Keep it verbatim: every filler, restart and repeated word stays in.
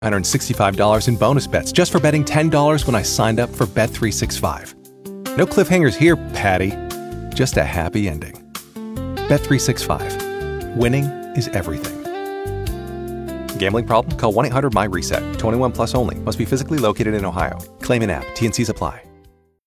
I earned sixty-five dollars in bonus bets just for betting ten dollars when I signed up for Bet three sixty-five. No cliffhangers here, Patty. Just a happy ending. Bet three sixty-five. Winning is everything. Gambling problem? Call one eight hundred M Y RESET. twenty-one plus only. Must be physically located in Ohio. Claim in app. T N Cs apply.